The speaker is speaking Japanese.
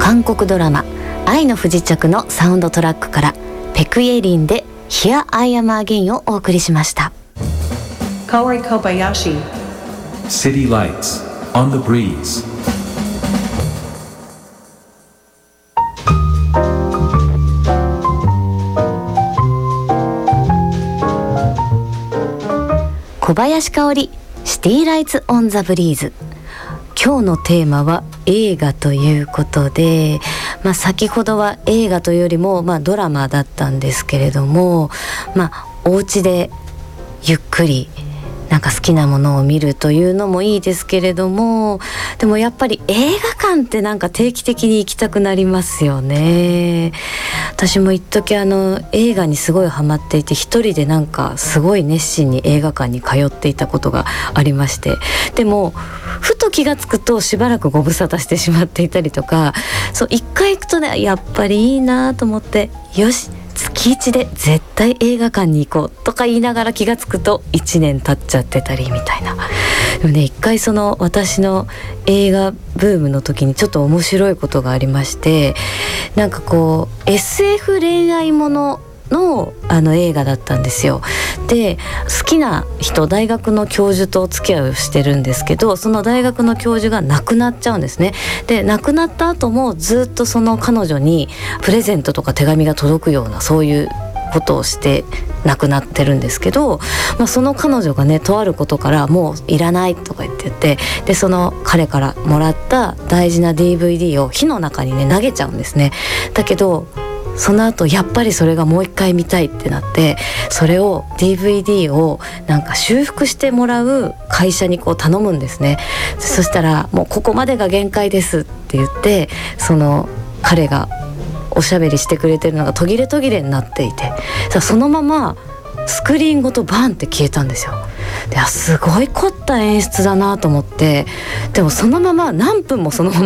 韓国ドラマ愛の不時着のサウンドトラックからペクイエリンで Here I Am Again をお送りしました。 Kaori Kobayashi City Lights on the Breeze。 小林香織シティライツオンザブリーズ。今日のテーマは映画ということで、先ほどは映画というよりも、ドラマだったんですけれども、お家でゆっくりなんか好きなものを見るというのもいいですけれども、でもやっぱり映画館ってなんか定期的に行きたくなりますよね。私も一時映画にすごいハマっていて、一人でなんかすごい熱心に映画館に通っていたことがありまして、でもふと気がつくとしばらくご無沙汰してしまっていたりとか、そう一回行くとね、やっぱりいいなと思って、よし月1で絶対映画館に行こうとか言いながら気がつくと1年経っちゃってたりみたいな。でもね、一回その私の映画ブームの時にちょっと面白いことがありまして、なんかこう SF 恋愛ものの映画だったんですよ。で、好きな人、大学の教授とお付き合いをしてるんですけど、その大学の教授が亡くなっちゃうんですね。で、亡くなった後もずっとその彼女にプレゼントとか手紙が届くような、そういうことをして亡くなってるんですけど、その彼女がね、とあることからもういらないとか言って、でその彼からもらった大事な DVD を火の中にね投げちゃうんですね。だけどその後やっぱりそれがもう一回見たいってなって、それを DVD をなんか修復してもらう会社にこう頼むんですね。そしたらもうここまでが限界ですって言って、その彼がおしゃべりしてくれてるのが途切れ途切れになっていて、そのままスクリーンごとバンって消えたんですよ。ですごい凝った演出だなと思って、でもそのまま何分もそのまま